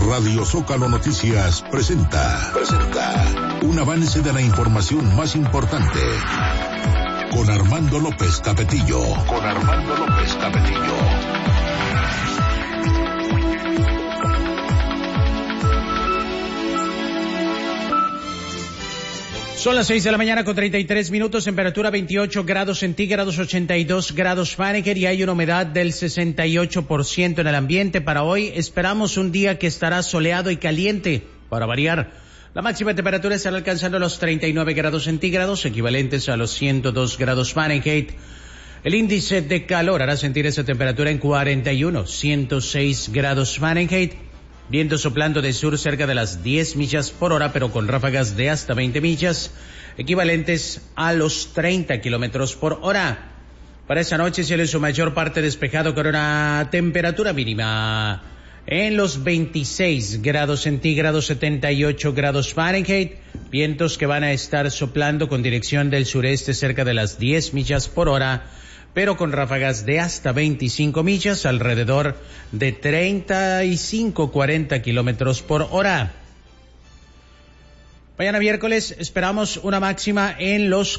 Radio Zócalo Noticias presenta un avance de la información más importante con Armando López Capetillo. Son las 6 de la mañana con 33 minutos, temperatura 28 grados centígrados, 82 grados Fahrenheit y hay una humedad del 68% en el ambiente. Para hoy esperamos un día que estará soleado y caliente, para variar. La máxima temperatura estará alcanzando los 39 grados centígrados, equivalentes a los 102 grados Fahrenheit. El índice de calor hará sentir esa temperatura en 106 grados Fahrenheit. Viento soplando de sur cerca de las 10 millas por hora, pero con ráfagas de hasta 20 millas, equivalentes a los 30 kilómetros por hora. Para esta noche, cielo en su mayor parte despejado con una temperatura mínima en los 26 grados centígrados, 78 grados Fahrenheit. Vientos que van a estar soplando con dirección del sureste cerca de las 10 millas por hora, pero con ráfagas de hasta 25 millas, alrededor de 35-40 kilómetros por hora. Mañana miércoles esperamos una máxima en los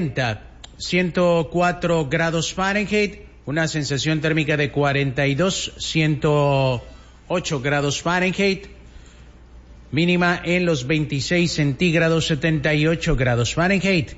104 grados Fahrenheit, una sensación térmica de 108 grados Fahrenheit, mínima en los 26 centígrados, 78 grados Fahrenheit.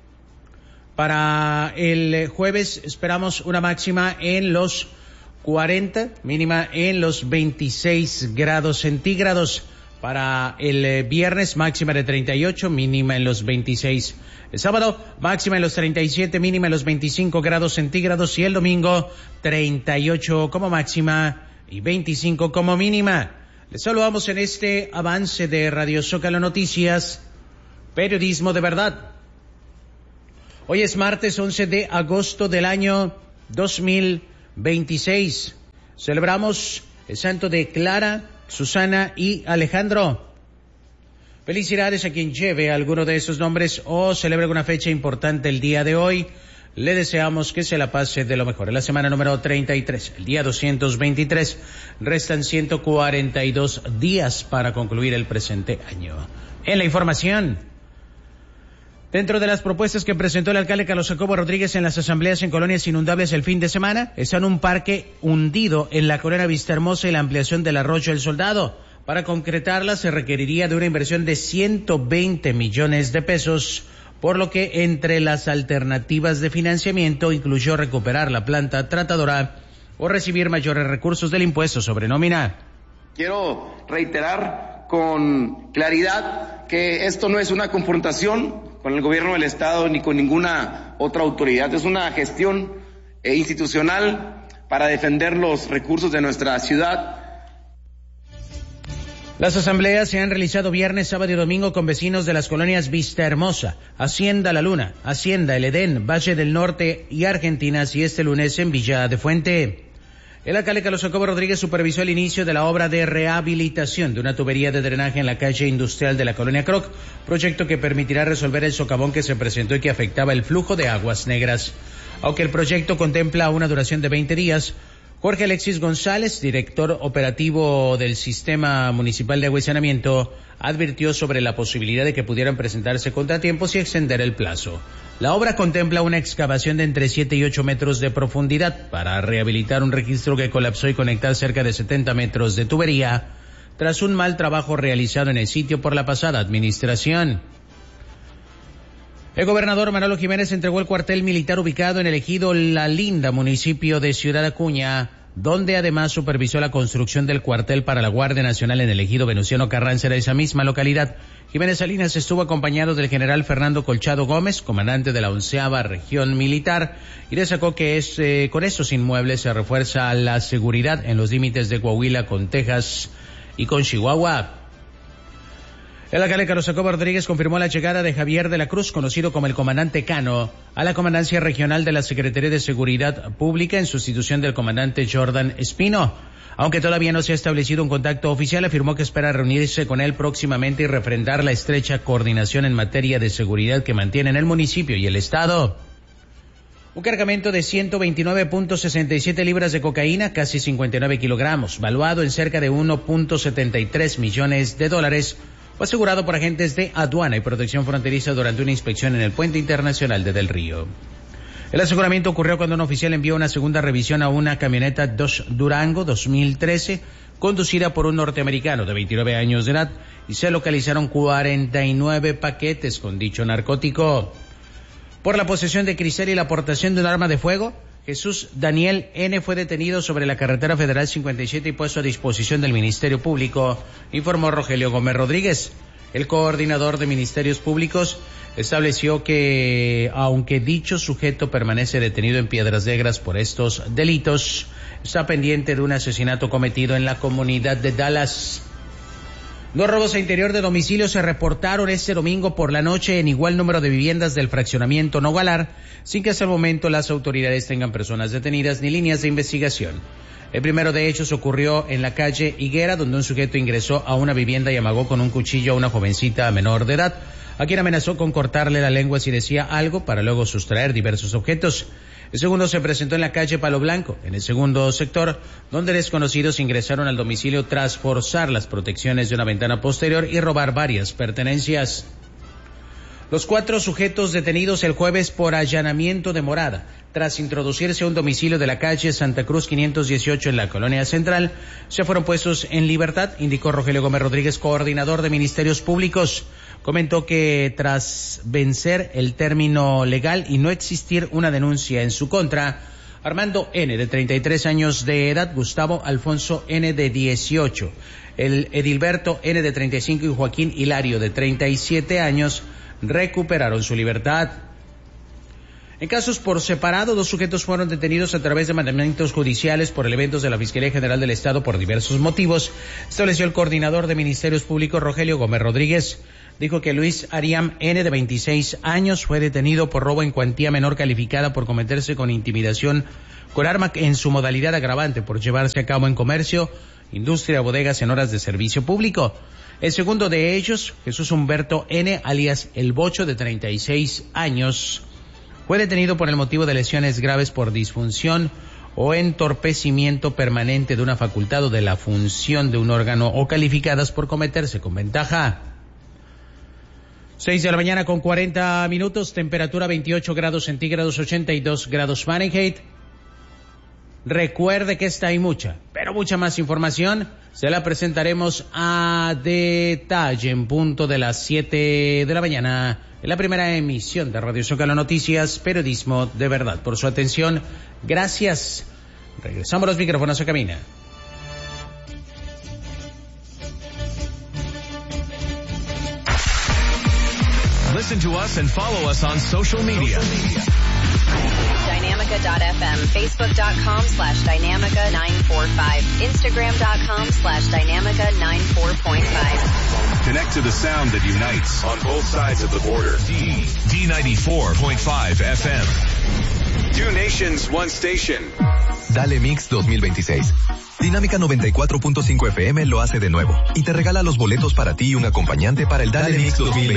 Para el jueves esperamos una máxima en los 40, mínima en los 26 grados centígrados. Para el viernes máxima de 38, mínima en los 26. El sábado máxima en los 37, mínima en los 25 grados centígrados. Y el domingo 38 como máxima y 25 como mínima. Les saludamos en este avance de Radio Zócalo Noticias, periodismo de verdad. Hoy es martes 11 de agosto del año 2026. Celebramos el santo de Clara, Susana y Alejandro. Felicidades a quien lleve alguno de esos nombres o celebre una fecha importante el día de hoy. Le deseamos que se la pase de lo mejor. En la semana número 33, el día 223, restan 142 días para concluir el presente año. En la información, dentro de las propuestas que presentó el alcalde Carlos Jacobo Rodríguez en las asambleas en colonias inundables el fin de semana, están un parque hundido en la colonia Vistahermosa y la ampliación del Arroyo El Soldado. Para concretarla se requeriría de una inversión de 120 millones de pesos, por lo que entre las alternativas de financiamiento incluyó recuperar la planta tratadora o recibir mayores recursos del impuesto sobre nómina. Quiero reiterar con claridad que esto no es una confrontación con el gobierno del Estado ni con ninguna otra autoridad. Es una gestión institucional para defender los recursos de nuestra ciudad. Las asambleas se han realizado viernes, sábado y domingo con vecinos de las colonias Vistahermosa, Hacienda La Luna, Hacienda El Edén, Valle del Norte y Argentinas, y este lunes en Villa de Fuente. El alcalde Carlos Jacobo Rodríguez supervisó el inicio de la obra de rehabilitación de una tubería de drenaje en la calle industrial de la colonia Croc, proyecto que permitirá resolver el socavón que se presentó y que afectaba el flujo de aguas negras. Aunque el proyecto contempla una duración de 20 días, Jorge Alexis González, director operativo del Sistema Municipal de Agua y Saneamiento, advirtió sobre la posibilidad de que pudieran presentarse contratiempos y extender el plazo. La obra contempla una excavación de entre 7 y 8 metros de profundidad para rehabilitar un registro que colapsó y conectar cerca de 70 metros de tubería, tras un mal trabajo realizado en el sitio por la pasada administración. El gobernador Manolo Jiménez entregó el cuartel militar ubicado en el ejido La Linda, municipio de Ciudad Acuña, donde además supervisó la construcción del cuartel para la Guardia Nacional en el ejido Venustiano Carranza de esa misma localidad. Jiménez Salinas estuvo acompañado del general Fernando Colchado Gómez, comandante de la 11ª Región Militar, y destacó que con estos inmuebles se refuerza la seguridad en los límites de Coahuila con Texas y con Chihuahua. El alcalde Carlos Jacobo Rodríguez confirmó la llegada de Javier de la Cruz, conocido como el comandante Cano, a la comandancia regional de la Secretaría de Seguridad Pública en sustitución del comandante Jordan Espino. Aunque todavía no se ha establecido un contacto oficial, afirmó que espera reunirse con él próximamente y refrendar la estrecha coordinación en materia de seguridad que mantienen el municipio y el Estado. Un cargamento de 129.67 libras de cocaína, casi 59 kilogramos, valuado en cerca de 1.73 millones de dólares, fue asegurado por agentes de aduana y protección fronteriza durante una inspección en el puente internacional de Del Río. El aseguramiento ocurrió cuando un oficial envió una segunda revisión a una camioneta Dodge Durango 2013, conducida por un norteamericano de 29 años de edad, y se localizaron 49 paquetes con dicho narcótico. Por la posesión de cristal y la aportación de un arma de fuego, Jesús Daniel N. fue detenido sobre la carretera federal 57 y puesto a disposición del Ministerio Público, informó Rogelio Gómez Rodríguez. El coordinador de Ministerios Públicos estableció que, aunque dicho sujeto permanece detenido en Piedras Negras por estos delitos, está pendiente de un asesinato cometido en la comunidad de Dallas. 2 robos a interior de domicilio se reportaron este domingo por la noche en igual número de viviendas del fraccionamiento Nogalar, sin que hasta el momento las autoridades tengan personas detenidas ni líneas de investigación. El primero de ellos ocurrió en la calle Higuera, donde un sujeto ingresó a una vivienda y amagó con un cuchillo a una jovencita menor de edad, a quien amenazó con cortarle la lengua si decía algo para luego sustraer diversos objetos. El segundo se presentó en la calle Palo Blanco, en el segundo sector, donde desconocidos ingresaron al domicilio tras forzar las protecciones de una ventana posterior y robar varias pertenencias. Los 4 sujetos detenidos el jueves por allanamiento de morada, tras introducirse a un domicilio de la calle Santa Cruz 518 en la Colonia Central, se fueron puestos en libertad, indicó Rogelio Gómez Rodríguez, coordinador de Ministerios Públicos. Comentó que tras vencer el término legal y no existir una denuncia en su contra, Armando N., de 33 años de edad, Gustavo Alfonso N., de 18, el Edilberto N., de 35 y Joaquín Hilario, de 37 años, recuperaron su libertad. En casos por separado, 2 sujetos fueron detenidos a través de mandamientos judiciales por elementos de la Fiscalía General del Estado por diversos motivos, estableció el coordinador de Ministerios Públicos, Rogelio Gómez Rodríguez. Dijo que Luis Ariam N., de 26 años, fue detenido por robo en cuantía menor calificada por cometerse con intimidación con arma en su modalidad agravante por llevarse a cabo en comercio, industria, bodegas en horas de servicio público. El segundo de ellos, Jesús Humberto N., alias El Bocho, de 36 años, fue detenido por el motivo de lesiones graves por disfunción o entorpecimiento permanente de una facultad o de la función de un órgano o calificadas por cometerse con ventaja. 6 de la mañana con 40 minutos, temperatura 28 grados centígrados, 82 grados Fahrenheit. Recuerde que esta y mucha, pero mucha más información se la presentaremos a detalle en punto de las 7 de la mañana en la primera emisión de Radio Zócalo Noticias, periodismo de verdad. Por su atención, gracias. Regresamos a los micrófonos a cabina. Listen to us and follow us on social media. Dynamica.fm, Facebook.com/Dynamica945, Instagram.com/Dynamica94.5. Connect to the sound that unites on both sides of the border. D94.5 FM. 2 nations, 1 station. Dale Mix 2026. Dinámica 94.5 FM lo hace de nuevo y te regala los boletos para ti y un acompañante para el Dale Mix 2026.